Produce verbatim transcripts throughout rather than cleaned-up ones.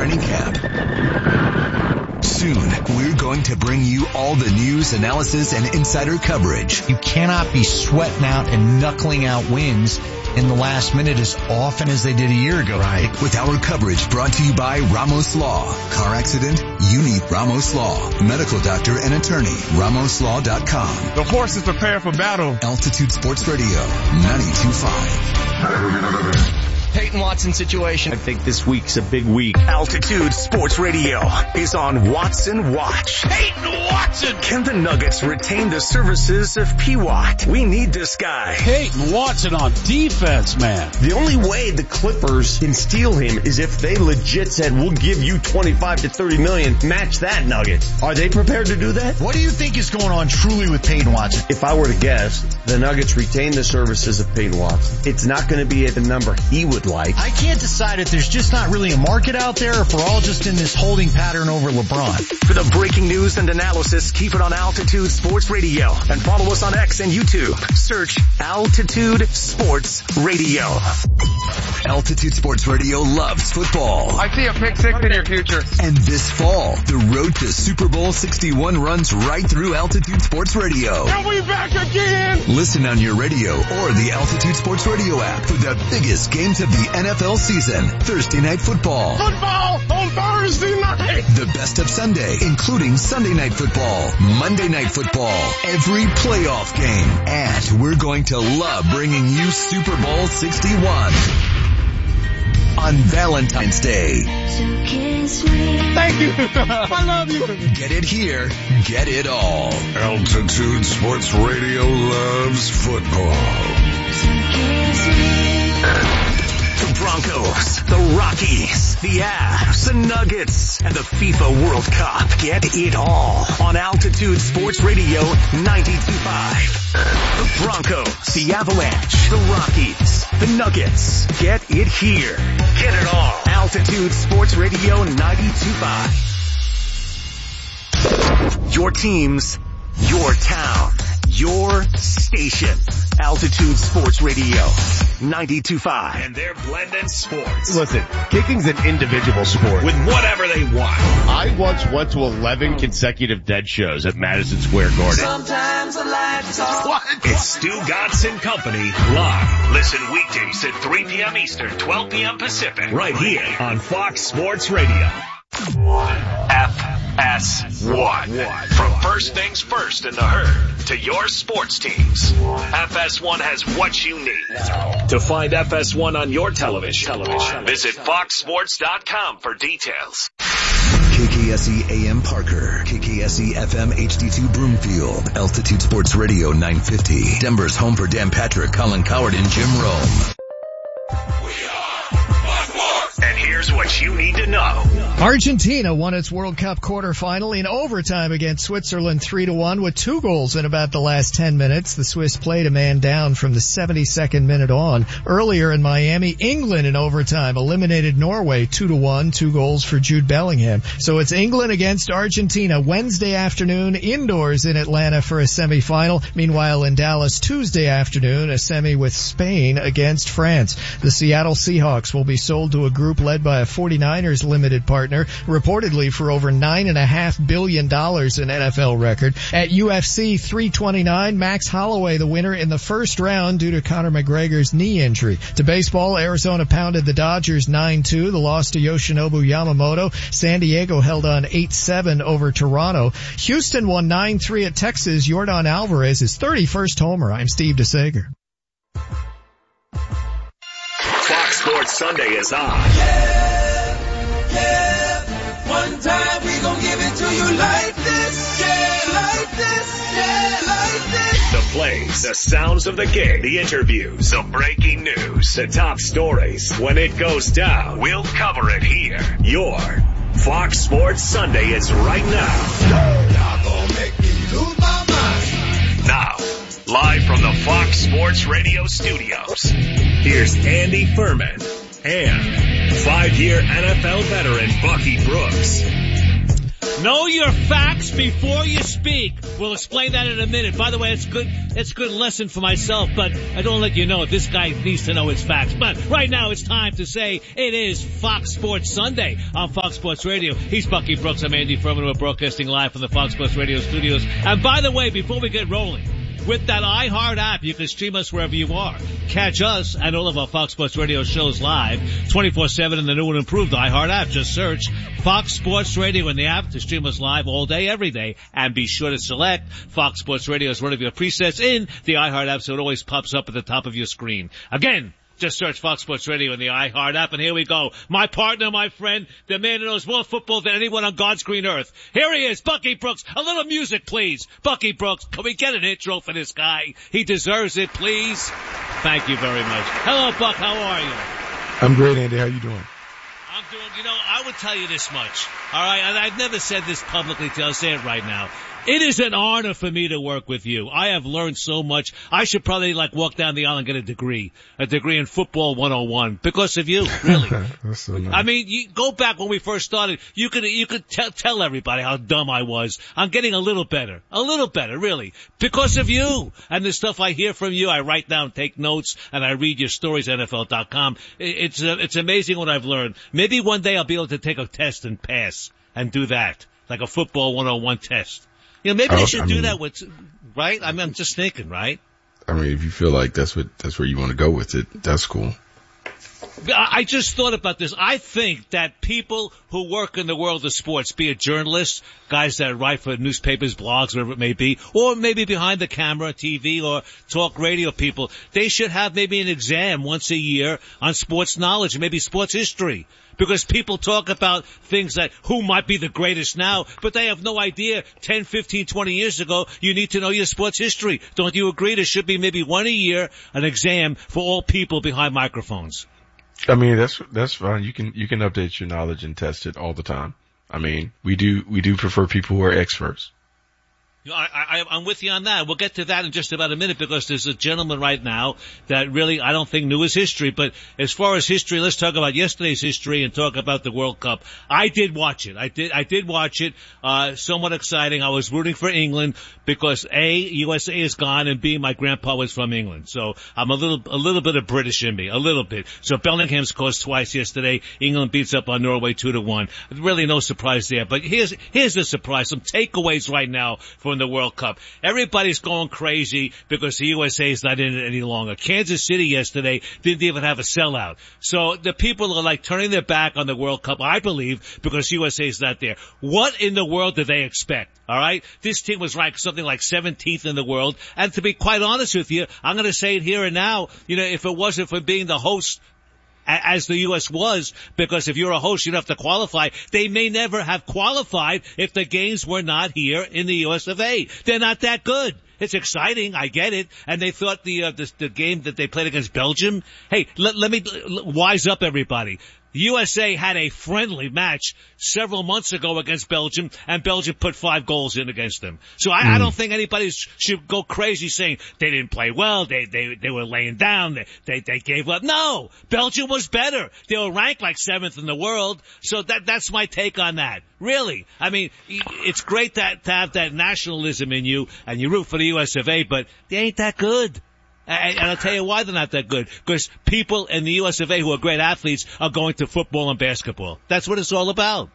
training camp. Soon, we're going to bring you all the news, analysis, and insider coverage. You cannot be sweating out and knuckling out wins in the last minute as often as they did a year ago. Right. With our coverage brought to you by Ramos Law. Car accident? You need Ramos Law. Medical doctor and attorney. Ramos Law dot com. The horses prepare for battle. Altitude Sports Radio, ninety-two point five. Peyton Watson situation. I think this week's a big week. Altitude Sports Radio is on Watson Watch. Peyton Watson! Can the Nuggets retain the services of P. Watt? We need this guy. Peyton Watson on defense, man. The only way the Clippers can steal him is if they legit said, we'll give you twenty-five to thirty million, match that Nugget. Are they prepared to do that? What do you think is going on truly with Peyton Watson? If I were to guess, the Nuggets retain the services of Peyton Watson. It's not going to be at the number he would like. I can't decide if there's just not really a market out there or if we're all just in this holding pattern over LeBron. For the breaking news and analysis, keep it on Altitude Sports Radio and follow us on X and YouTube. Search Altitude Sports Radio. Altitude Sports Radio loves football. I see a pick six in your future. And this fall, the road to Super Bowl sixty-one runs right through Altitude Sports Radio. Are we back again? Listen on your radio or the Altitude Sports Radio app for the biggest games of the N F L season. Thursday Night Football. Football on Thursday night. The best of Sunday, including Sunday Night Football, Monday Night Football, every playoff game. And we're going to love bringing you Super Bowl sixty-one on Valentine's Day. Thank you. I love you. Get it here. Get it all. Altitude Sports Radio loves football. The Broncos, the Rockies, the Avs, the Nuggets, and the FIFA World Cup. Get it all on Altitude Sports Radio ninety-two point five. The Broncos, the Avalanche, the Rockies, the Nuggets. Get it here. Get it all. Altitude Sports Radio ninety-two point five. Your teams, your town, your station. Altitude Sports Radio ninety-two point five. And they're blending sports. Listen, kicking's an individual sport. With whatever they want. I once went to eleven consecutive dead shows at Madison Square Garden. Sometimes I like to talk. What? It's Stu Gatz and Company live. Listen weekdays at three p.m. Eastern, twelve p.m. Pacific. Right here on Fox Sports Radio. F S one. From first things first in the herd to your sports teams. F S one has what you need. To find F S one on your television, television. visit fox sports dot com for details. K K S E A M Parker, K K S E F M H D two Broomfield, Altitude Sports Radio nine fifty. Denver's home for Dan Patrick, Colin Coward, and Jim Rome. And here's what you need to know. Argentina won its World Cup quarterfinal in overtime against Switzerland three to one with two goals in about the last ten minutes. The Swiss played a man down from the seventy-second minute on. Earlier in Miami, England in overtime eliminated Norway two to one, two goals for Jude Bellingham. So it's England against Argentina Wednesday afternoon indoors in Atlanta for a semifinal. Meanwhile, in Dallas Tuesday afternoon, a semi with Spain against France. The Seattle Seahawks will be sold to a group led by a forty-niners limited partner, reportedly for over nine and a half billion dollars, an N F L record. At U F C three twenty-nine, Max Holloway the winner in the first round due to Conor McGregor's knee injury. To baseball, Arizona pounded the Dodgers nine two, the loss to Yoshinobu Yamamoto. San Diego held on eight seven over Toronto. Houston won nine three at Texas. Yordan Alvarez, his thirty-first homer. I'm Steve DeSager. Fox Sports Sunday is on. Yeah, yeah. One time we gon' give it to you like this. Yeah, like this. Yeah, like this. The plays, the sounds of the game, the interviews, the breaking news, the top stories. When it goes down, we'll cover it here. Your Fox Sports Sunday is right now. Y'all gon' make me lose my mind. Now, live from the Fox Sports Radio studios, here's Andy Furman and five-year N F L veteran Bucky Brooks. Know your facts before you speak. We'll explain that in a minute. By the way, it's good. It's a good lesson for myself, but I don't let you know this guy needs to know his facts. But right now, it's time to say it is Fox Sports Sunday on Fox Sports Radio. He's Bucky Brooks. I'm Andy Furman. We're broadcasting live from the Fox Sports Radio studios. And by the way, before we get rolling, with that iHeart app, you can stream us wherever you are. Catch us and all of our Fox Sports Radio shows live twenty-four seven in the new and improved iHeart app. Just search Fox Sports Radio in the app to stream us live all day, every day. And be sure to select Fox Sports Radio as one of your presets in the iHeart app so it always pops up at the top of your screen. Again, just search Fox Sports Radio in the iHeart app, and here we go. My partner, my friend, the man who knows more football than anyone on God's green earth. Here he is, Bucky Brooks. A little music, please. Bucky Brooks, can we get an intro for this guy? He deserves it, please. Thank you very much. Hello, Buck. How are you? I'm great, Andy. How you doing? I'm doing, you know, I would tell you this much. All right, and I've never said this publicly, so I'll say it right now. It is an honor for me to work with you. I have learned so much. I should probably like walk down the aisle and get a degree, a degree in football one oh one because of you, really. That's so nice. I mean, you go back when we first started, you could, you could tell, tell everybody how dumb I was. I'm getting a little better, a little better, really, because of you and the stuff I hear from you. I write down, take notes, and I read your stories at N F L dot com. It's, uh, it's amazing what I've learned. Maybe one day I'll be able to take a test and pass and do that, like a football one oh one test. You know, maybe I, they should I do mean, that with, right? I mean, I'm just thinking, right? I mean, if you feel like that's what, that's where you want to go with it, that's cool. I just thought about this. I think that people who work in the world of sports, be it journalists, guys that write for newspapers, blogs, whatever it may be, or maybe behind the camera, T V, or talk radio people, they should have maybe an exam once a year on sports knowledge, maybe sports history. Because people talk about things that who might be the greatest now, but they have no idea ten, fifteen, twenty years ago, you need to know your sports history. Don't you agree? There should be maybe one a year, an exam for all people behind microphones. I mean, that's, that's fine. You can, you can update your knowledge and test it all the time. I mean, we do, we do prefer people who are experts. I, I, I'm with you on that. We'll get to that in just about a minute because there's a gentleman right now that really I don't think knew his history. But as far as history, let's talk about yesterday's history and talk about the World Cup. I did watch it. I did. I did watch it. Uh, somewhat exciting. I was rooting for England because A, U S A is gone, and B, my grandpa was from England. So I'm a little, a little bit of British in me, a little bit. So Bellingham scored twice yesterday. England beats up on Norway two to one. Really no surprise there. But here's here's the surprise. Some takeaways right now for in the World Cup. Everybody's going crazy because the U S A is not in it any longer. Kansas City yesterday didn't even have a sellout. So the people are like turning their back on the World Cup, I believe, because U S A is not there. What in the world did they expect? All right? This team was ranked something like seventeenth in the world. And to be quite honest with you, I'm going to say it here and now, you know, if it wasn't for being the host as the U S was, because if you're a host, you'd have to qualify. They may never have qualified if the games were not here in the U S of A. They're not that good. It's exciting, I get it. And they thought the, uh, the, the game that they played against Belgium, hey, let, let me l- wise up everybody. The U S A had a friendly match several months ago against Belgium, and Belgium put five goals in against them. So I, mm. I don't think anybody should go crazy saying they didn't play well, they they they were laying down, they they, they gave up. No, Belgium was better. They were ranked like seventh in the world. So that that's my take on that. Really, I mean, it's great that to have that nationalism in you, and you root for the U S of A, but they ain't that good. And I'll tell you why they're not that good. Because people in the U S of A who are great athletes are going to football and basketball. That's what it's all about.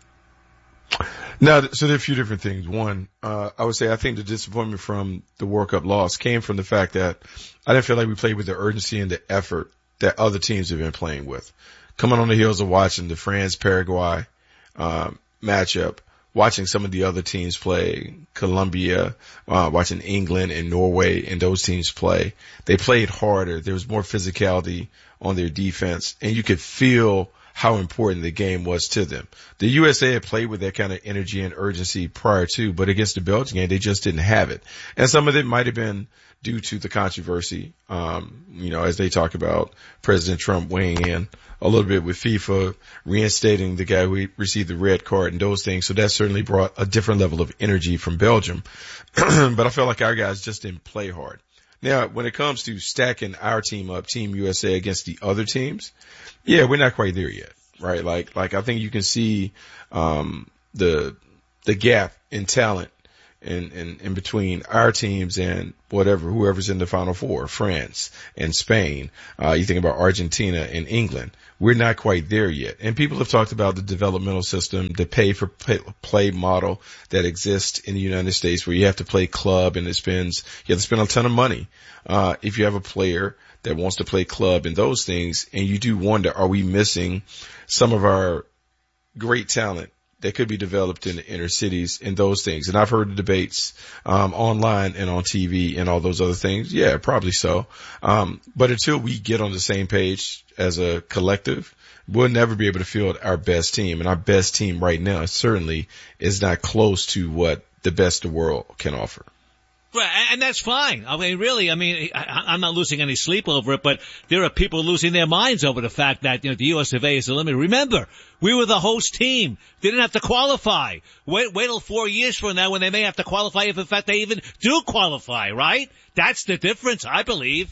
Now, so there are a few different things. One, uh, I would say I think the disappointment from the World Cup loss came from the fact that I didn't feel like we played with the urgency and the effort that other teams have been playing with. Coming on the heels of watching the France-Paraguay uh, matchup, watching some of the other teams play, Colombia, uh, watching England and Norway and those teams play, they played harder. There was more physicality on their defense, and you could feel how important the game was to them. The U S A had played with that kind of energy and urgency prior to, but against the Belgian game, they just didn't have it. And some of it might have been due to the controversy, um, you know, as they talk about President Trump weighing in a little bit with FIFA, reinstating the guy who received the red card and those things. So that certainly brought a different level of energy from Belgium. But I felt like our guys just didn't play hard. Now, when it comes to stacking our team up, Team U S A against the other teams, yeah, we're not quite there yet, right? Like, like I think you can see, um, the, the gap in talent in, in, in between our teams and whatever, whoever's in the Final Four, France and Spain. Uh, you think about Argentina and England. We're not quite there yet. And people have talked about the developmental system, the pay for play, play model that exists in the United States where you have to play club and it spends, you have to spend a ton of money. Uh, if you have a player that wants to play club and those things, and you do wonder, are we missing some of our great talent that could be developed in the inner cities and those things? And I've heard the debates, um, online and on T V and all those other things. Yeah, probably so. Um, but until we get on the same page as a collective, we'll never be able to field our best team. And our best team right now certainly is not close to what the best the world can offer. Right, and that's fine. I mean, really, I mean, I, I'm not losing any sleep over it, but there are people losing their minds over the fact that, you know, the U S of A is eliminated. Remember, we were the host team. They didn't have to qualify. Wait, wait till four years from now when they may have to qualify if in fact they even do qualify, right? That's the difference, I believe.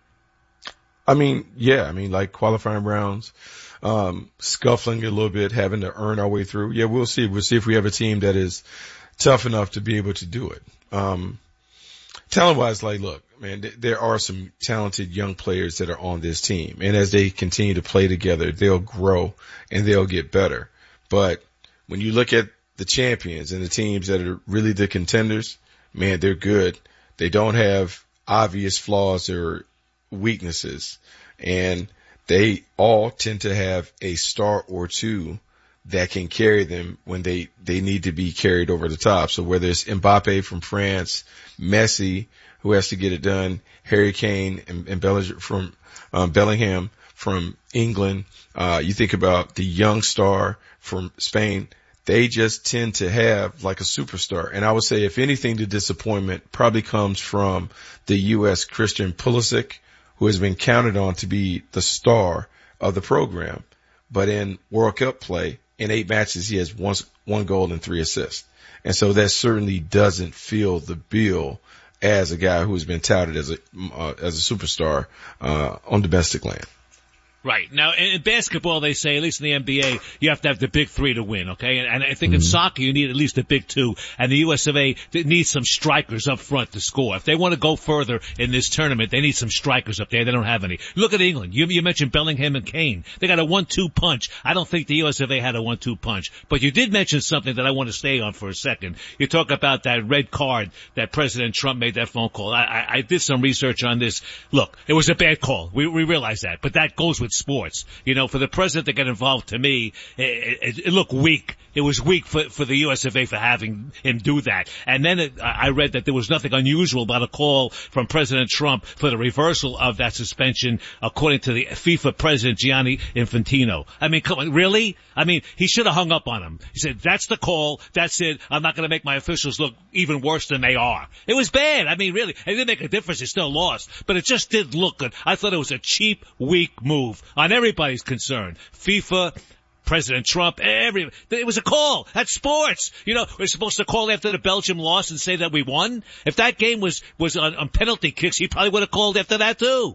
I mean, yeah, I mean, like qualifying rounds, um, scuffling a little bit, having to earn our way through. Yeah, we'll see. We'll see if we have a team that is tough enough to be able to do it. Um, Talent-wise, like, look, man, th- there are some talented young players that are on this team. And as they continue to play together, they'll grow and they'll get better. But when you look at the champions and the teams that are really the contenders, man, they're good. They don't have obvious flaws or weaknesses. And they all tend to have a star or two that can carry them when they, they need to be carried over the top. So whether it's Mbappe from France, Messi, who has to get it done, Harry Kane and, and Bellinger from, um, Bellingham from England, uh, you think about the young star from Spain, they just tend to have like a superstar. And I would say if anything, the disappointment probably comes from the U S Christian Pulisic, who has been counted on to be the star of the program. But in World Cup play, in eight matches, he has one, one goal and three assists. And so that certainly doesn't fill the bill as a guy who has been touted as a, uh, as a superstar, uh, on domestic land. Right. Now, in basketball, they say, at least in the N B A, you have to have the big three to win, okay? And, and I think mm-hmm. in soccer, you need at least the big two. And the U S of A needs some strikers up front to score. If they want to go further in this tournament, they need some strikers up there. They don't have any. Look at England. You, you mentioned Bellingham and Kane. They got a one two punch. I don't think the U S of A had a one two punch. But you did mention something that I want to stay on for a second. You talk about that red card that President Trump made that phone call. I, I, I did some research on this. Look, it was a bad call. We, we realize that. But that goes with sports. You know, for the president to get involved, to me, it, it, it looked weak. It was weak for, for the U S of A for having him do that. And then it, I read that there was nothing unusual about a call from President Trump for the reversal of that suspension, according to the FIFA president, Gianni Infantino. I mean, come on, really? I mean, he should have hung up on him. He said, that's the call. That's it. I'm not going to make my officials look even worse than they are. It was bad. I mean, really, it didn't make a difference. It still lost. But it just didn't look good. I thought it was a cheap, weak move on everybody's concern. FIFA, President Trump, every, it was a call. That's sports. You know, we're supposed to call after the Belgium loss and say that we won. If that game was, was on, on penalty kicks, he probably would have called after that too.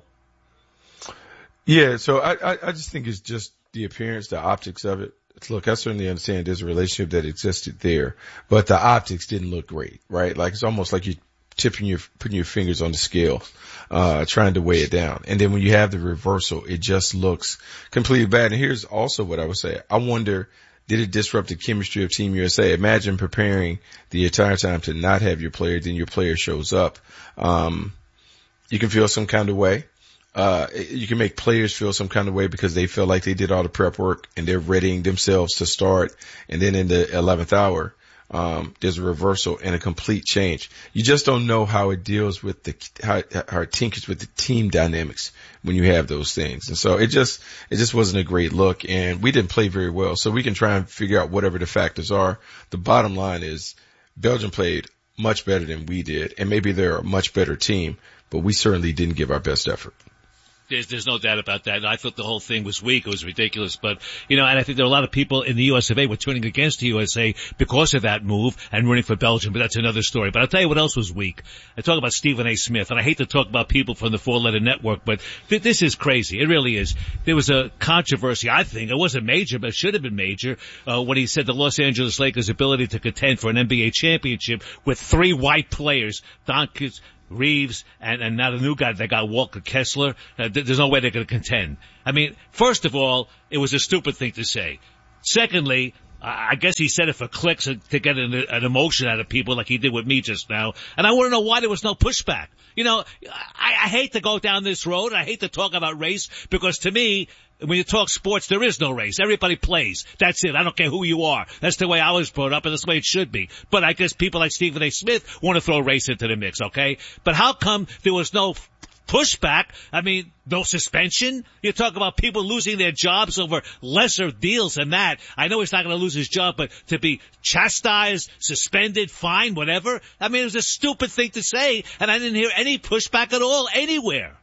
Yeah, so I, I, I just think it's just the appearance, the optics of it. Look, I certainly understand there's a relationship that existed there, but the optics didn't look great, right? Like it's almost like you're tipping your, putting your fingers on the scale, uh, trying to weigh it down. And then when you have the reversal, it just looks completely bad. And here's also what I would say. I wonder, did it disrupt the chemistry of Team U S A? Imagine preparing the entire time to not have your player, then your player shows up. Um, you can feel some kind of way. Uh, you can make players feel some kind of way because they feel like they did all the prep work and they're readying themselves to start. And then in the eleventh hour, um, there's a reversal and a complete change. You just don't know how it deals with the, how, how it tinkers with the team dynamics when you have those things. And so it just, it just wasn't a great look, and we didn't play very well. So we can try and figure out whatever the factors are. The bottom line is Belgium played much better than we did, and maybe they're a much better team, but we certainly didn't give our best effort. There's, there's no doubt about that. And I thought the whole thing was weak. It was ridiculous. But, you know, and I think there are a lot of people in the U S of A were turning against the U S A because of that move and rooting for Belgium. But that's another story. But I'll tell you what else was weak. I talk about Stephen A. Smith. And I hate to talk about people from the four-letter network, but th- this is crazy. It really is. There was a controversy, I think. It wasn't major, but it should have been major, uh, when he said the Los Angeles Lakers' ability to contend for an N B A championship with three white players, Don Kids, Reeves, and, and now the new guy, they got Walker Kessler. Uh, th- there's no way they're going to contend. I mean, first of all, it was a stupid thing to say. Secondly, I, I guess he said it for clicks to get an, an emotion out of people like he did with me just now. And I want to know why there was no pushback. You know, I, I hate to go down this road. I hate to talk about race because to me, when you talk sports, there is no race. Everybody plays. That's it. I don't care who you are. That's the way I was brought up, and that's the way it should be. But I guess people like Stephen A. Smith want to throw race into the mix, okay? But how come there was no pushback? I mean, no suspension? You talk about people losing their jobs over lesser deals than that. I know he's not going to lose his job, but to be chastised, suspended, fined, whatever. I mean, it was a stupid thing to say, and I didn't hear any pushback at all anywhere.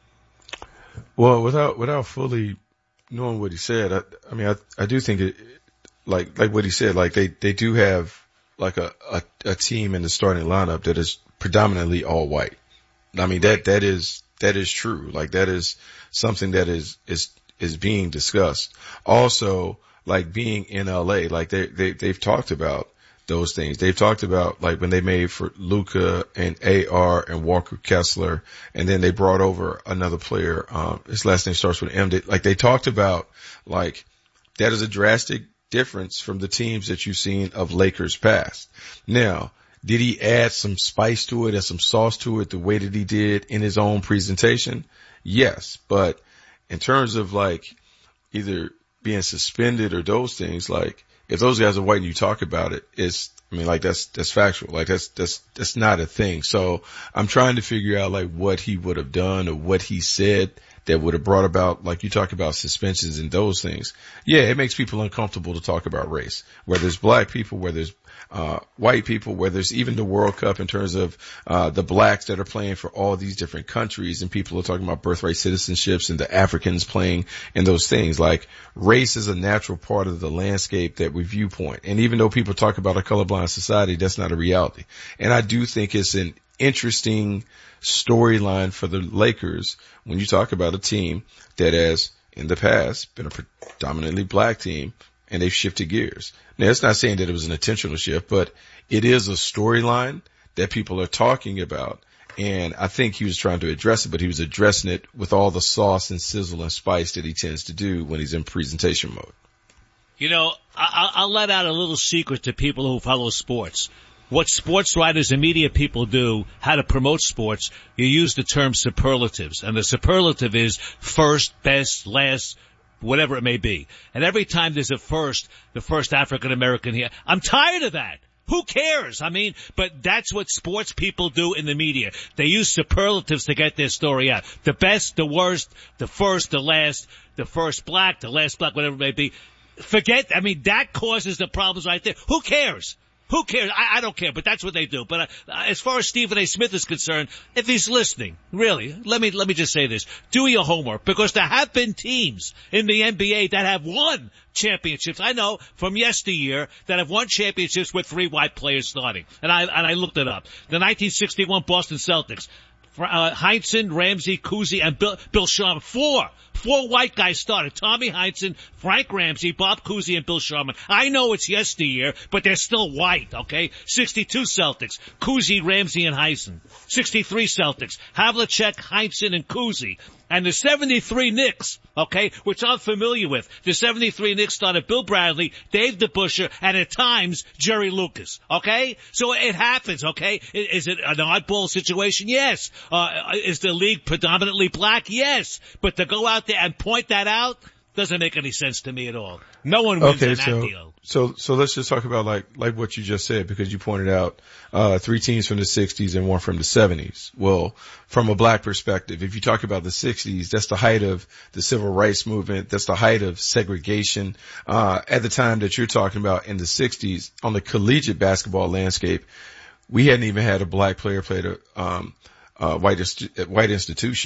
Well, without without fully knowing what he said, I, I mean, I I do think it, like like what he said, like they they do have like a, a a team in the starting lineup that is predominantly all white. I mean, that that is that is true. Like that is something that is is is being discussed. Also, like being in L A, like they they they've talked about those things. They've talked about like when they made for Luka and A R and Walker Kessler, and then they brought over another player. Um, his last name starts with M. They, like they talked about like that is a drastic difference from the teams that you've seen of Lakers past. Now, did he add some spice to it and some sauce to it the way that he did in his own presentation? Yes. But in terms of like either being suspended or those things, like if those guys are white and you talk about it, it's, I mean, like that's, that's factual. Like that's, that's, that's not a thing. So I'm trying to figure out like what he would have done or what he said that would have brought about, like you talk about suspensions and those things. Yeah, it makes people uncomfortable to talk about race, whether it's black people, whether it's uh white people, whether it's even the World Cup in terms of uh the blacks that are playing for all these different countries, and people are talking about birthright citizenships and the Africans playing and those things. Like race is a natural part of the landscape that we viewpoint. And even though people talk about a colorblind society, that's not a reality. And I do think it's an interesting storyline for the Lakers when you talk about a team that has in the past been a predominantly black team and they've shifted gears. Now, it's not saying that it was an intentional shift, but it is a storyline that people are talking about. And I think he was trying to address it, but he was addressing it with all the sauce and sizzle and spice that he tends to do when he's in presentation mode. You know, I- I'll let out a little secret to people who follow sports. What sports writers and media people do, how to promote sports, you use the term superlatives. And the superlative is first, best, last, whatever it may be. And every time there's a first, the first African American here, I'm tired of that. Who cares? I mean, but that's what sports people do in the media. They use superlatives to get their story out. The best, the worst, the first, the last, the first black, the last black, whatever it may be. Forget, I mean, that causes the problems right there. Who cares? Who cares? I, I don't care, but that's what they do. But uh, as far as Stephen A. Smith is concerned, if he's listening, really, let me let me just say this: do your homework, because there have been teams in the N B A that have won championships. I know from yesteryear that have won championships with three white players starting, and I and I looked it up. The nineteen sixty-one Boston Celtics, uh, Heinsohn, Ramsey, Cousy, and Bill, Bill Sharman. Four. Four white guys started. Tommy Heinsohn, Frank Ramsey, Bob Cousy, and Bill Sharman. I know it's yesteryear, but they're still white, okay? sixty-two Celtics, Cousy, Ramsey, and Heinsohn. sixty-three Celtics, Havlicek, Heinsohn, and Cousy. And the seventy-three Knicks, okay, which I'm familiar with. The seventy-three Knicks started Bill Bradley, Dave DeBusschere, and at times, Jerry Lucas, okay? So it happens, okay? Is it an oddball situation? Yes. Uh, is the league predominantly black? Yes. But to go out there and point that out doesn't make any sense to me at all. No one wins okay, in so, that deal. So, so let's just talk about like, like what you just said, because you pointed out, uh, three teams from the sixties and one from the seventies. Well, from a black perspective, if you talk about the sixties, that's the height of the civil rights movement. That's the height of segregation. Uh, at the time that you're talking about in the sixties on the collegiate basketball landscape, we hadn't even had a black player play at a, um, uh, white, white institution.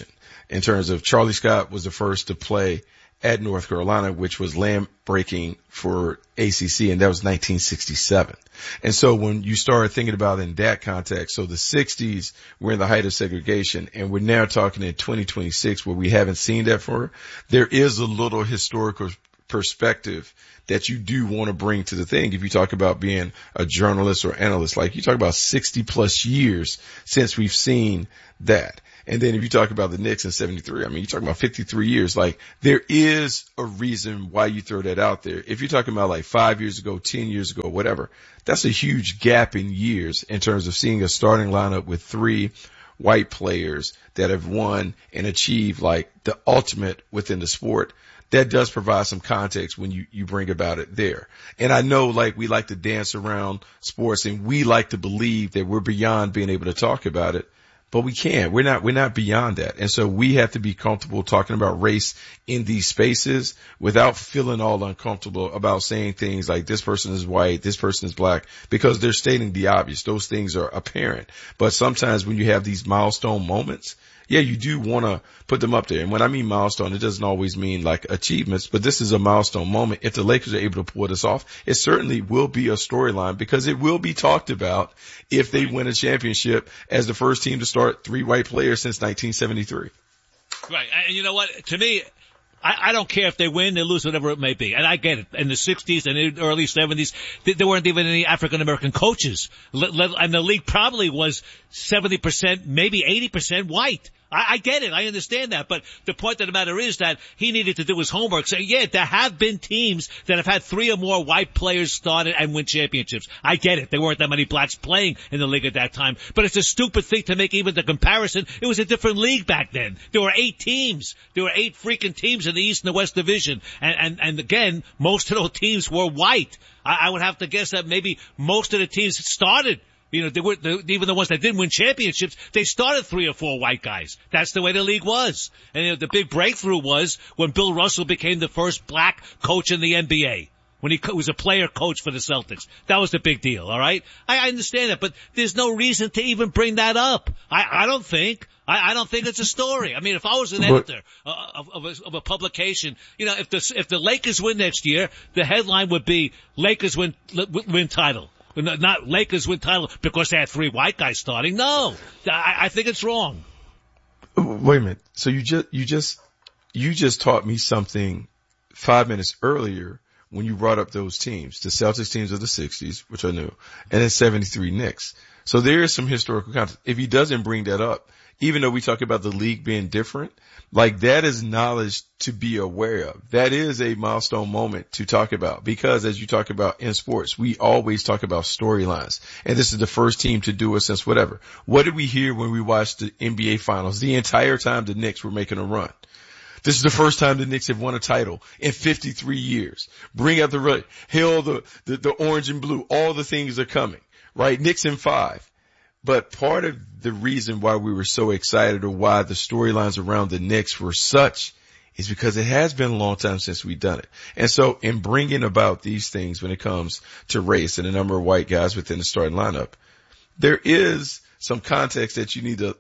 in terms of Charlie Scott was the first to play at North Carolina, which was land breaking for A C C, and that was nineteen sixty-seven. And so when you start thinking about it in that context, so the sixties were in the height of segregation, and we're now talking in twenty twenty-six where we haven't seen that for, there is a little historical perspective that you do want to bring to the thing. If you talk about being a journalist or analyst, like you talk about sixty plus years since we've seen that. And then if you talk about the Knicks in seventy-three, I mean, you're talking about fifty-three years. Like, there is a reason why you throw that out there. If you're talking about like five years ago, ten years ago, whatever, that's a huge gap in years in terms of seeing a starting lineup with three white players that have won and achieved like the ultimate within the sport. That does provide some context when you, you bring about it there. And I know, like, we like to dance around sports and we like to believe that we're beyond being able to talk about it. But we can't. We're not, we're not beyond that. And so we have to be comfortable talking about race in these spaces without feeling all uncomfortable about saying things like this person is white, this person is black, because they're stating the obvious. Those things are apparent. But sometimes when you have these milestone moments, yeah, you do want to put them up there. And when I mean milestone, it doesn't always mean like achievements, but this is a milestone moment. If the Lakers are able to pull this off, it certainly will be a storyline because it will be talked about if they win a championship as the first team to start three white players since nineteen seventy-three. Right. And you know what? To me, I, I don't care if they win, they lose, whatever it may be. And I get it. In the sixties and in the early seventies, there weren't even any African-American coaches. And the league probably was seventy percent, maybe eighty percent white. I, I get it. I understand that. But the point of the matter is that he needed to do his homework. So, yeah, there have been teams that have had three or more white players started and win championships. I get it. There weren't that many blacks playing in the league at that time. But it's a stupid thing to make even the comparison. It was a different league back then. There were eight teams. There were eight freaking teams in the East and the West Division. And, and, and again, most of those teams were white. I, I would have to guess that maybe most of the teams started. You know, they were, they, even the ones that didn't win championships, they started three or four white guys. That's the way the league was. And you know, the big breakthrough was when Bill Russell became the first black coach in the N B A. When he was a player coach for the Celtics. That was the big deal, all right? I, I understand that, but there's no reason to even bring that up. I, I don't think. I, I don't think it's a story. I mean, if I was an editor uh, of, of, a, of a publication, you know, if the, if the Lakers win next year, the headline would be Lakers win, win title. Not Lakers win title because they had three white guys starting. No, I, I think it's wrong. Wait a minute. So you just, you just, you just taught me something five minutes earlier when you brought up those teams, the Celtics teams of the sixties, which I knew, and then seventy-three Knicks. So there is some historical context. If he doesn't bring that up, even though we talk about the league being different, like that is knowledge to be aware of. That is a milestone moment to talk about because as you talk about in sports, we always talk about storylines. And this is the first team to do it since whatever. What did we hear when we watched the N B A finals? The entire time the Knicks were making a run. This is the first time the Knicks have won a title in fifty-three years. Bring out the red, hail the, the, the orange and blue. All the things are coming, right? Knicks in five. But part of the reason why we were so excited or why the storylines around the Knicks were such is because it has been a long time since we've done it. And so in bringing about these things when it comes to race and the number of white guys within the starting lineup, there is some context that you need to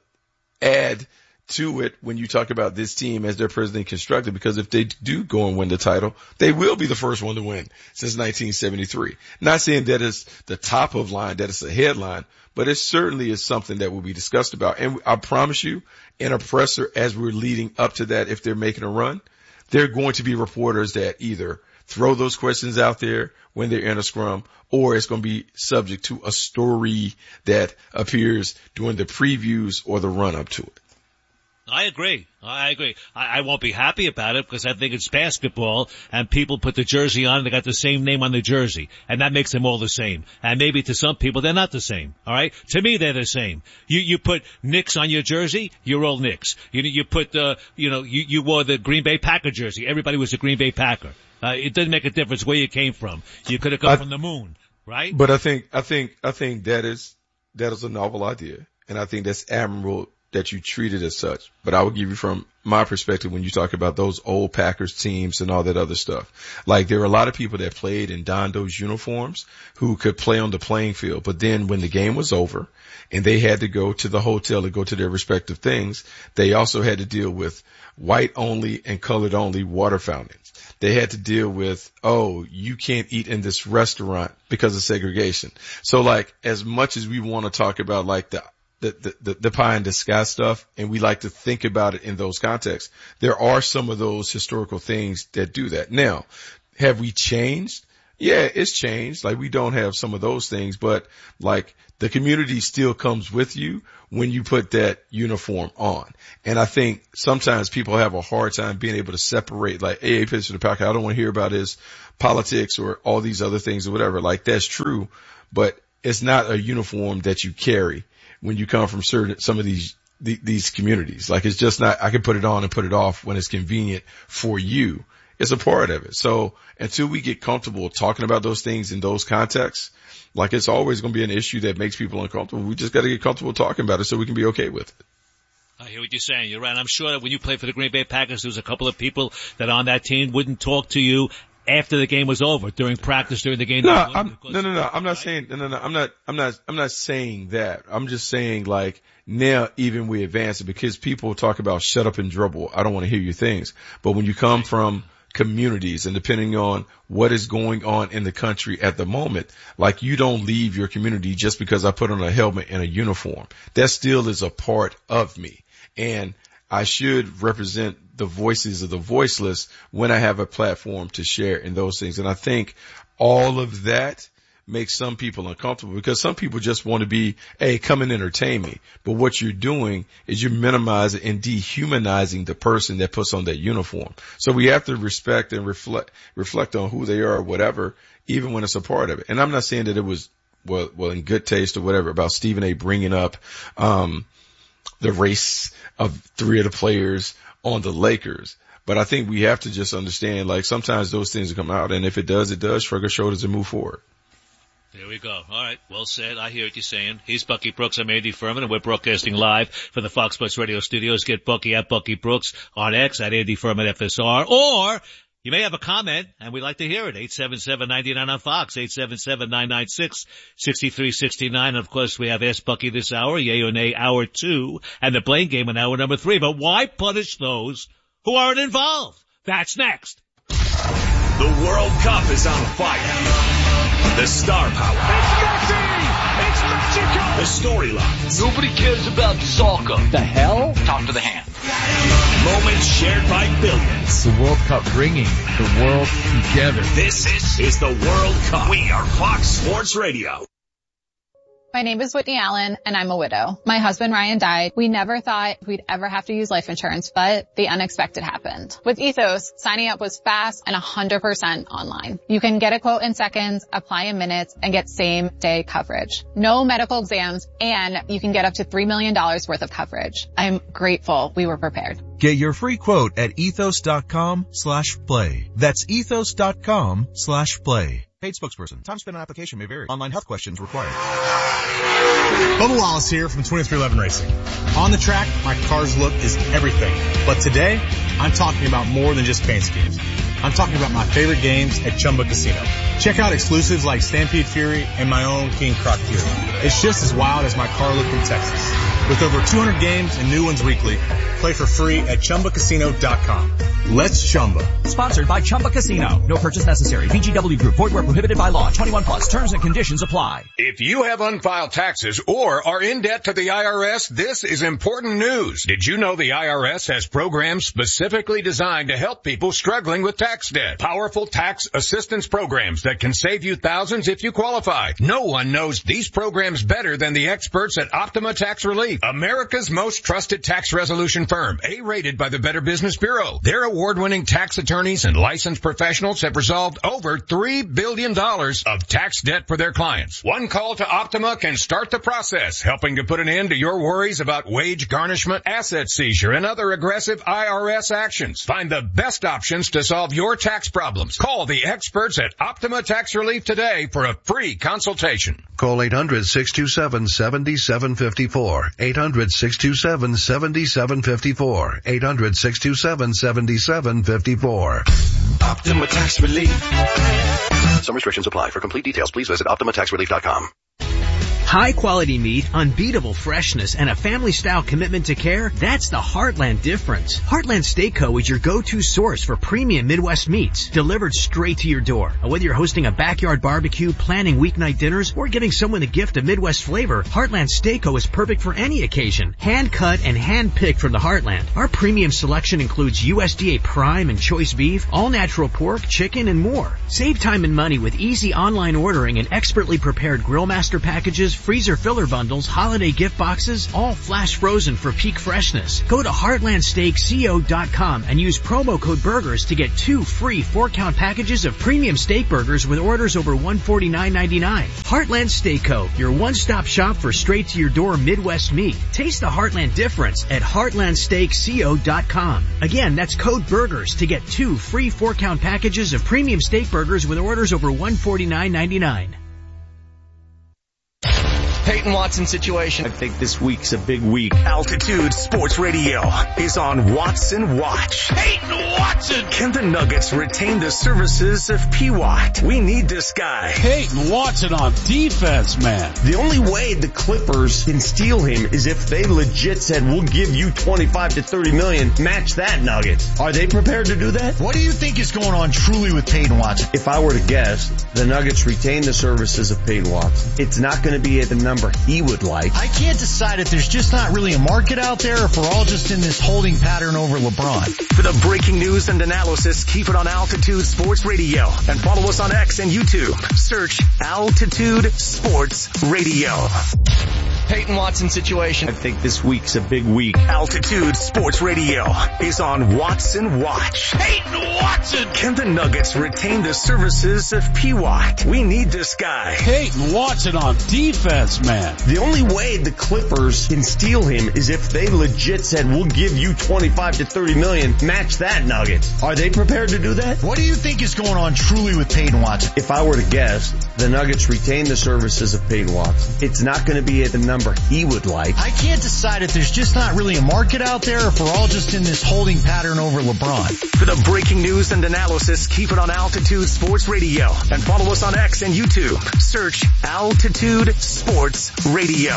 add to it when you talk about this team as they're presently constructed, because if they do go and win the title, they will be the first one to win since nineteen seventy-three. Not saying that it's the top of line, that it's a headline, but it certainly is something that will be discussed about. And I promise you, in a presser, as we're leading up to that, if they're making a run, there are going to be reporters that either throw those questions out there when they're in a scrum, or it's going to be subject to a story that appears during the previews or the run up to it. I agree. I agree. I, I won't be happy about it because I think it's basketball and people put the jersey on and they got the same name on the jersey and that makes them all the same. And maybe to some people they're not the same. All right. To me they're the same. You, you put Knicks on your jersey, you're all Knicks. You, you put, uh, you know, you, you wore the Green Bay Packer jersey. Everybody was a Green Bay Packer. Uh, it doesn't make a difference where you came from. You could have come I, from the moon, right? But I think, I think, I think that is, that is a novel idea. And I think that's admirable. that you treat it as such. But I will give you from my perspective when you talk about those old Packers teams and all that other stuff. Like there were a lot of people that played in Dondo's uniforms who could play on the playing field. But then when the game was over and they had to go to the hotel to go to their respective things, they also had to deal with white only and colored only water fountains. They had to deal with, oh, you can't eat in this restaurant because of segregation. So like as much as we want to talk about like the The, the, the pie in the sky stuff, and we like to think about it in those contexts, there are some of those historical things that do that. Now, have we changed? Yeah, it's changed. Like we don't have some of those things, but like the community still comes with you when you put that uniform on. And I think sometimes people have a hard time being able to separate like, hey, hey, pitch to the Packer, I don't want to hear about his politics or all these other things or whatever. Like that's true, but it's not a uniform that you carry when you come from certain, some of these, these communities. Like it's just not, I can put it on and put it off when it's convenient for you. It's a part of it. So until we get comfortable talking about those things in those contexts, like it's always going to be an issue that makes people uncomfortable. We just got to get comfortable talking about it so we can be okay with it. I hear what you're saying. You're right. I'm sure that when you played for the Green Bay Packers, there was a couple of people that on that team wouldn't talk to you after the game was over, during practice, during the game. No, I'm, no, no, no. I'm not saying, no, no, no. I'm not, I'm not, I'm not saying that. I'm just saying like now even we advance it because people talk about shut up and dribble. I don't want to hear your things. But when you come from communities and depending on what is going on in the country at the moment, like you don't leave your community just because I put on a helmet and a uniform. That still is a part of me. And I should represent the voices of the voiceless when I have a platform to share in those things. And I think all of that makes some people uncomfortable because some people just want to be, hey, come and entertain me. But what you're doing is you're minimizing and dehumanizing the person that puts on that uniform. So we have to respect and reflect, reflect on who they are or whatever, even when it's a part of it. And I'm not saying that it was, well, well, in good taste or whatever about Stephen A. bringing up, um, the race of three of the players on the Lakers. But I think we have to just understand, like, sometimes those things come out, and if it does, it does. Shrug our shoulders and move forward. There we go. All right. Well said. I hear what you're saying. He's Bucky Brooks. I'm Andy Furman, and we're broadcasting live from the Fox Sports Radio studios. Get Bucky at Bucky Brooks on X, at Andy Furman F S R, or you may have a comment, and we'd like to hear it. eight seven seven, nine nine on Fox, eight seven seven, nine nine six, six three six nine. And of course, we have Ask Bucky this hour, Yay or Nay, hour two, and the Blame Game in hour number three. But why punish those who aren't involved? That's next. The World Cup is on fire. The star power. It's Messi! It's Mexico! The storylines. Nobody cares about soccer. The hell? Talk to the hand. Moments shared by billions. The World Cup bringing the world together. This is, is the World Cup. We are Fox Sports Radio. My name is Whitney Allen, and I'm a widow. My husband, Ryan, died. We never thought we'd ever have to use life insurance, but the unexpected happened. With Ethos, signing up was fast and one hundred percent online. You can get a quote in seconds, apply in minutes, and get same-day coverage. No medical exams, and you can get up to three million dollars worth of coverage. I'm grateful we were prepared. Get your free quote at ethos.com slash play. That's ethos.com slash play. Paid spokesperson. Time spent on application may vary. Online health questions required. Bubba Wallace here from twenty-three eleven Racing. On the track, my car's look is everything. But today, I'm talking about more than just paint schemes. I'm talking about my favorite games at Chumba Casino. Check out exclusives like Stampede Fury and my own King Croc Fury. It's just as wild as my car look in Texas. With over two hundred games and new ones weekly, play for free at Chumba Casino dot com. Let's Chumba. Sponsored by Chumba Casino. No purchase necessary. V G W Group. Void where prohibited by law. twenty-one plus. Terms and conditions apply. If you have unfiled taxes or are in debt to the I R S, this is important news. Did you know the I R S has programs specifically designed to help people struggling with tax debt? Powerful tax assistance programs that can save you thousands if you qualify. No one knows these programs better than the experts at Optima Tax Relief, America's most trusted tax resolution firm. firm, A-rated by the Better Business Bureau. Their award-winning tax attorneys and licensed professionals have resolved over three billion dollars of tax debt for their clients. One call to Optima can start the process, helping to put an end to your worries about wage garnishment, asset seizure, and other aggressive I R S actions. Find the best options to solve your tax problems. Call the experts at Optima Tax Relief today for a free consultation. Call eight hundred, six two seven, seven seven five four. eight hundred, six two seven, seven seven five four. eight hundred, six two seven, seven seven five four. Optima Tax Relief. Some restrictions apply. For complete details, please visit Optima Tax Relief dot com. High quality meat, unbeatable freshness, and a family style commitment to care, that's the Heartland difference. Heartland Steak Co. is your go-to source for premium Midwest meats, delivered straight to your door. Whether you're hosting a backyard barbecue, planning weeknight dinners, or giving someone a gift of Midwest flavor, Heartland Steak Co. is perfect for any occasion. Hand cut and hand picked from the Heartland. Our premium selection includes U S D A prime and choice beef, all natural pork, chicken, and more. Save time and money with easy online ordering and expertly prepared Grillmaster packages, freezer filler bundles, holiday gift boxes, all flash frozen for peak freshness. Go to heartland steak co dot com and use promo code BURGERS to get two free four-count packages of premium steak burgers with orders over one hundred forty-nine dollars and ninety-nine cents. Heartland Steak Co., your one-stop shop for straight-to-your-door Midwest meat. Taste the Heartland difference at heartland steak co dot com. Again, that's code BURGERS to get two free four-count packages of premium steak burgers with orders over one hundred forty-nine dollars and ninety-nine cents. Peyton Watson situation. I think this week's a big week. Altitude Sports Radio is on Watson Watch. Peyton Watson! Can the Nuggets retain the services of P. Watt? We need this guy. Peyton Watson on defense, man. The only way the Clippers can steal him is if they legit said, we'll give you twenty-five to thirty million, match that Nuggets. Are they prepared to do that? What do you think is going on truly with Peyton Watson? If I were to guess, the Nuggets retain the services of Peyton Watson. It's not going to be at the number he would like. I can't decide if there's just not really a market out there or if we're all just in this holding pattern over LeBron. For the breaking news and analysis, keep it on Altitude Sports Radio and follow us on X and YouTube. Search Altitude Sports Radio. Peyton Watson situation. I think this week's a big week. Altitude Sports Radio is on Watson Watch. Peyton Watson! Can the Nuggets retain the services of P. Watt? We need this guy. Peyton Watson on defense, man. The only way the Clippers can steal him is if they legit said, we'll give you twenty-five to thirty million, match that Nuggets. Are they prepared to do that? What do you think is going on truly with Peyton Watson? If I were to guess, the Nuggets retain the services of Peyton Watson. It's not going to be at the number he would like. I can't decide if there's just not really a market out there or if we're all just in this holding pattern over LeBron. For the breaking news and analysis, keep it on Altitude Sports Radio and follow us on X and YouTube. Search Altitude Sports Radio.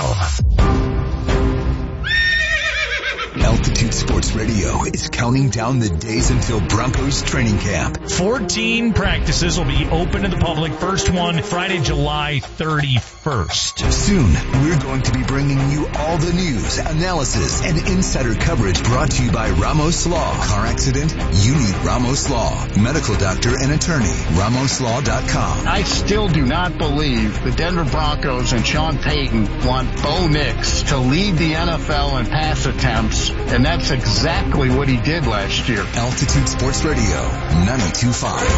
Altitude Sports Radio is counting down the days until Broncos training camp. fourteen practices will be open to the public. First one Friday, July thirty-first. Soon, we're going to be bringing you all the news, analysis, and insider coverage brought to you by Ramos Law. Car accident? You need Ramos Law. Medical doctor and attorney. Ramos Law dot com. I still do not believe the Denver Broncos and Sean Payton want Bo Nix to lead the N F L in pass attempts. And that's exactly what he did last year. Altitude Sports Radio, ninety-two point five.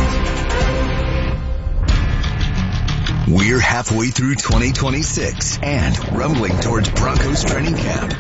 We're halfway through twenty twenty-six and rumbling towards Broncos training camp.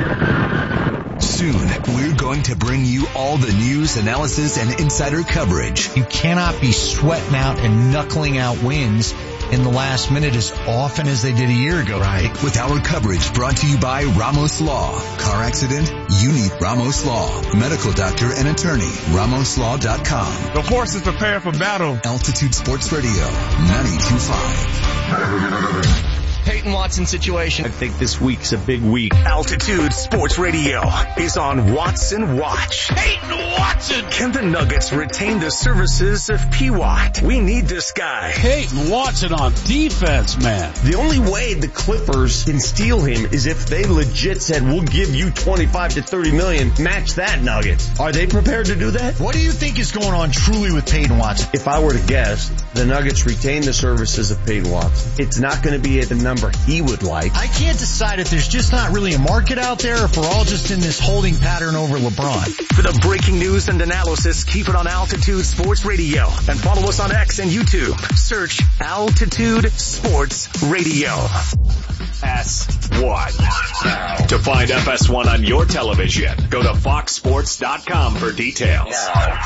Soon, we're going to bring you all the news, analysis, and insider coverage. You cannot be sweating out and knuckling out wins in the last minute as often as they did a year ago. Right. With our coverage brought to you by Ramos Law. Car accident? You need Ramos Law. Medical doctor and attorney. Ramos Law dot com. The forces prepare for battle. Altitude Sports Radio, ninety-two point five. Peyton Watson situation. I think this week's a big week. Altitude Sports Radio is on Watson Watch. Peyton Watson! Can the Nuggets retain the services of P. Watt? We need this guy. Peyton Watson on defense, man. The only way the Clippers can steal him is if they legit said, we'll give you twenty-five to thirty million, match that Nuggets. Are they prepared to do that? What do you think is going on truly with Peyton Watson? If I were to guess, the Nuggets retain the services of Peyton Watson. It's not going to be at the number he would like. I can't decide if there's just not really a market out there or if we're all just in this holding pattern over LeBron. For the breaking news and analysis, keep it on Altitude Sports Radio and follow us on X and YouTube. Search Altitude Sports Radio. S one. To find F S one on your television, go to fox sports dot com for details.